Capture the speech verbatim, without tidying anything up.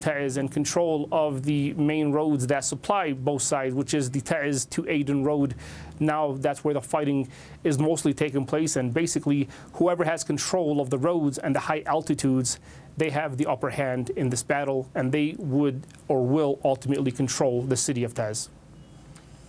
Taiz and control of the main roads that supply both sides, which is the Taiz to Aden road. Now that's where the fighting is mostly taking place, and basically whoever has control of the roads and the high altitudes, they have the upper hand in this battle, and they would or will ultimately control the city of Taiz.